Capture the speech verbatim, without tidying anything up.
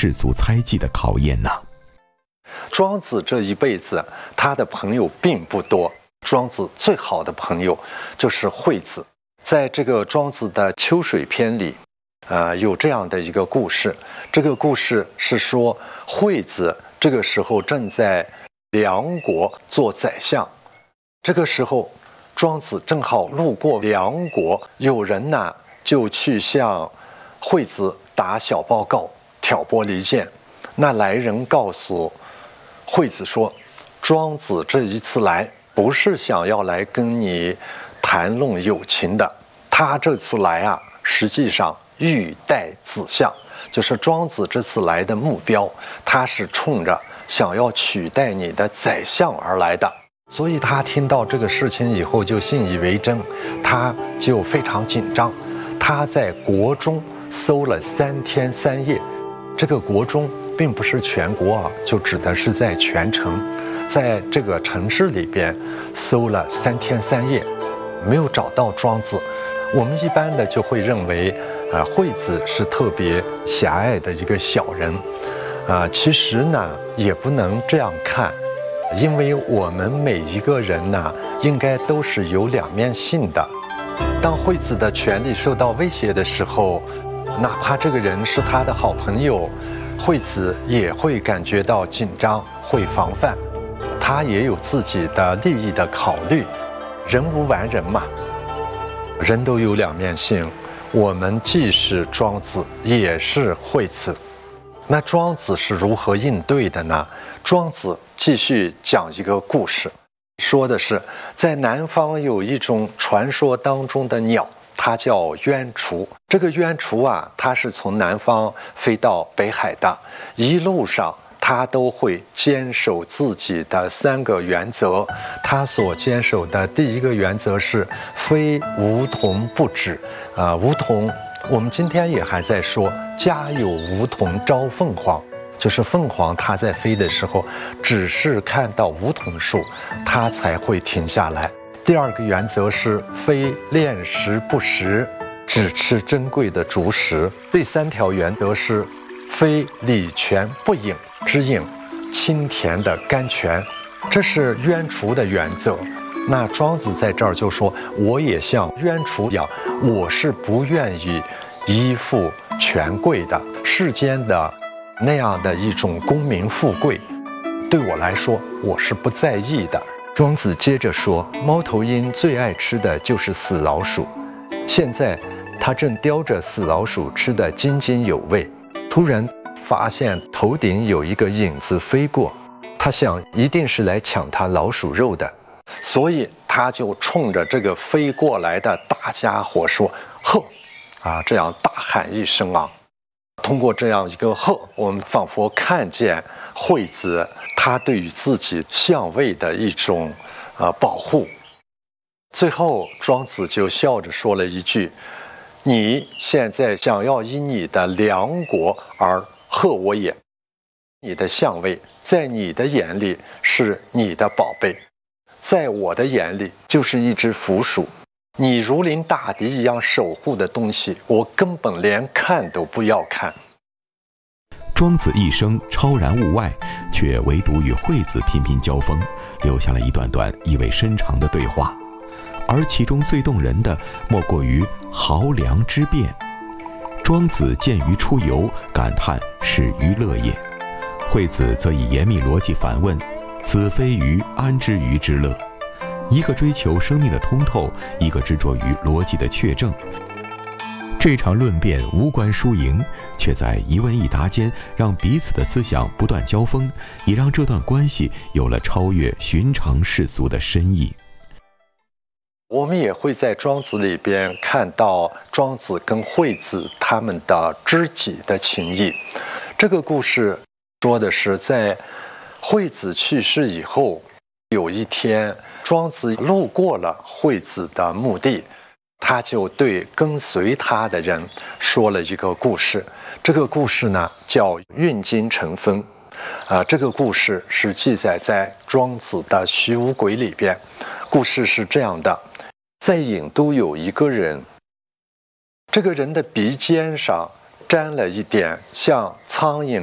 世俗猜忌的考验呢？ 庄子这一辈子，他的朋友并不多。庄子最好的朋友就是惠子。在这个庄子的《秋水篇》里，呃，有这样的一个故事。这个故事是说，惠子这个时候正在梁国做宰相。这个时候，庄子正好路过梁国，有人呢就去向惠子打小报告，挑拨离间。那来人告诉惠子说，庄子这一次来不是想要来跟你谈论友情的，他这次来啊，实际上欲待子相，就是庄子这次来的目标，他是冲着想要取代你的宰相而来的。所以他听到这个事情以后就信以为真，他就非常紧张。他在国中搜了三天三夜，这个国中并不是全国啊，就指的是在全城，在这个城市里边搜了三天三夜，没有找到庄子。我们一般的就会认为，呃，惠子是特别狭隘的一个小人，啊、呃，其实呢也不能这样看，因为我们每一个人呢，应该都是有两面性的。当惠子的权利受到威胁的时候，哪怕这个人是他的好朋友，惠子也会感觉到紧张，会防范。他也有自己的利益的考虑，人无完人嘛，人都有两面性。我们既是庄子，也是惠子。那庄子是如何应对的呢？庄子继续讲一个故事，说的是在南方有一种传说当中的鸟，它叫鸢雏。这个鸢雏啊，它是从南方飞到北海的，一路上它都会坚守自己的三个原则。它所坚守的第一个原则是非梧桐不止。啊、呃，梧桐，我们今天也还在说家有梧桐招凤凰，就是凤凰它在飞的时候，只是看到梧桐树，它才会停下来。第二个原则是非炼石不食，只吃珍贵的竹石。第三条原则是非礼泉不饮，只饮清甜的甘泉。这是鸢雏的原则。那庄子在这儿就说，我也像鸢雏一样，我是不愿意依附权贵的，世间的那样的一种功名富贵，对我来说我是不在意的。庄子接着说，猫头鹰最爱吃的就是死老鼠，现在他正叼着死老鼠吃得津津有味，突然发现头顶有一个影子飞过，他想一定是来抢他老鼠肉的，所以他就冲着这个飞过来的大家伙说呵，啊，这样大喊一声啊。通过这样一个呵，我们仿佛看见惠子他对于自己相位的一种呃保护。最后庄子就笑着说了一句，你现在想要以你的梁国而贺我也，你的相位在你的眼里是你的宝贝，在我的眼里就是一只腐鼠，你如临大敌一样守护的东西，我根本连看都不要看。 庄子一生超然物外，却唯独与惠子频频交锋，留下了一段段意味深长的对话。而其中最动人的莫过于濠梁之变。庄子见鱼出游，感叹是鱼乐也，惠子则以严密逻辑反问，子非鱼，安知鱼之乐？一个追求生命的通透，一个执着于逻辑的确证。这场论辩无关输赢，却在一问一答间让彼此的思想不断交锋，也让这段关系有了超越寻常世俗的深意。 我们也会在庄子里边看到庄子跟惠子他们的知己的情谊。这个故事说的是在惠子去世以后，有一天庄子路过了惠子的墓地，他就对跟随他的人说了一个故事。这个故事呢叫运金成风。啊、呃，这个故事是记载在庄子的《徐无鬼》里边。故事是这样的，在郢都有一个人，这个人的鼻尖上沾了一点像苍蝇